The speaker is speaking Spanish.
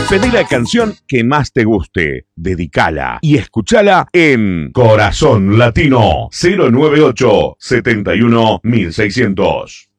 Pedí la canción que más te guste, dedicala y escúchala en Corazón Latino 098 71 1600.